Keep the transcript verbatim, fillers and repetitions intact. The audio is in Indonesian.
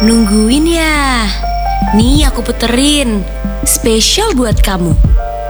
Nungguin ya? Nih aku puterin, spesial buat kamu.